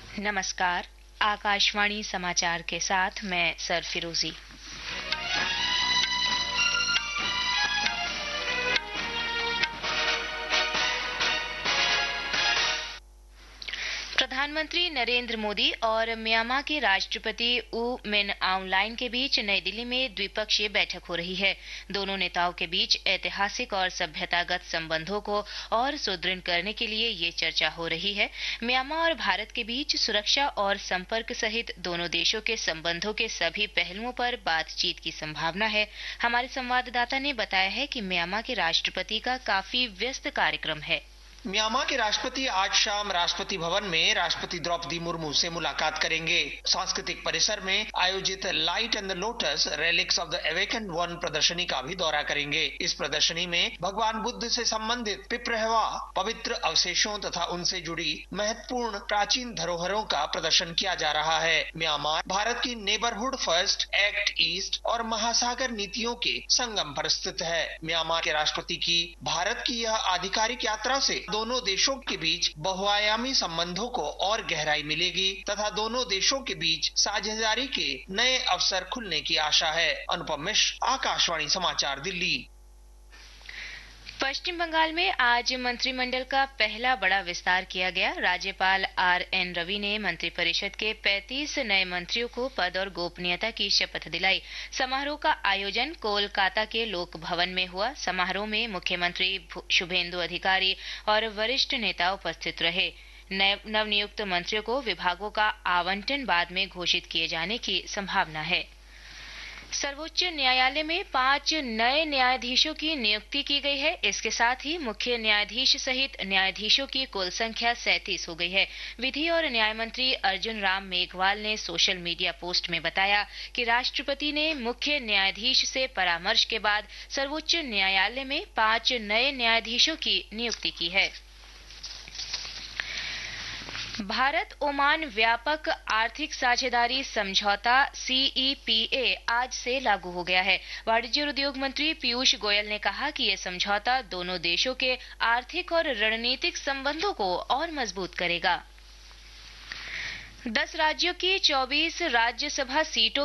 नमस्कार। आकाशवाणी समाचार के साथ मैं सर फिरोजी। प्रधानमंत्री नरेंद्र मोदी और म्यांमार के राष्ट्रपति ऊ मिन आउंग के बीच नई दिल्ली में द्विपक्षीय बैठक हो रही है। दोनों नेताओं के बीच ऐतिहासिक और सभ्यतागत संबंधों को और सुदृढ़ करने के लिए ये चर्चा हो रही है। म्यांमार और भारत के बीच सुरक्षा और संपर्क सहित दोनों देशों के संबंधों के सभी पहलुओं पर बातचीत की संभावना है। हमारे संवाददाता ने बताया है कि म्यांमार के राष्ट्रपति का काफी व्यस्त कार्यक्रम है। म्यांमार के राष्ट्रपति आज शाम राष्ट्रपति भवन में राष्ट्रपति द्रौपदी मुर्मू से मुलाकात करेंगे। सांस्कृतिक परिसर में आयोजित light and the lotus relics of the awakened one प्रदर्शनी का भी दौरा करेंगे। इस प्रदर्शनी में भगवान बुद्ध से संबंधित पिपरहवा पवित्र अवशेषों तथा उनसे जुड़ी महत्वपूर्ण प्राचीन धरोहरों का प्रदर्शन किया जा रहा है। म्यांमार भारत की नेबरहुड फर्स्ट, एक्ट ईस्ट और महासागर नीतियों के संगम पर स्थित है। म्यांमार के राष्ट्रपति की भारत की यह आधिकारिक यात्रा से दोनों देशों के बीच बहुआयामी संबंधों को और गहराई मिलेगी तथा दोनों देशों के बीच साझेदारी के नए अवसर खुलने की आशा है। अनुपम मिश्र, आकाशवाणी समाचार, दिल्ली। पश्चिम बंगाल में आज मंत्रिमंडल का पहला बड़ा विस्तार किया गया। राज्यपाल आर.एन. रवि ने मंत्रिपरिषद के 35 नए मंत्रियों को पद और गोपनीयता की शपथ दिलाई। समारोह का आयोजन कोलकाता के लोक भवन में हुआ। समारोह में मुख्यमंत्री शुभेंदु अधिकारी और वरिष्ठ नेता उपस्थित रहे। नवनियुक्त मंत्रियों को विभागों का आवंटन बाद में घोषित किए जाने की संभावना है। सर्वोच्च न्यायालय में 5 नए न्यायाधीशों की नियुक्ति की गई है। इसके साथ ही मुख्य न्यायाधीश सहित न्यायाधीशों की कुल संख्या 37 हो गई है। विधि और न्याय मंत्री अर्जुन राम मेघवाल ने सोशल मीडिया पोस्ट में बताया कि राष्ट्रपति ने मुख्य न्यायाधीश से परामर्श के बाद सर्वोच्च न्यायालय में 5 नए न्यायाधीशों की नियुक्ति की है। भारत ओमान व्यापक आर्थिक साझेदारी समझौता CEPA आज से लागू हो गया है। वाणिज्य और उद्योग मंत्री पीयूष गोयल ने कहा कि यह समझौता दोनों देशों के आर्थिक और रणनीतिक संबंधों को और मजबूत करेगा। 10 राज्यों की 24 राज्यसभा सीटों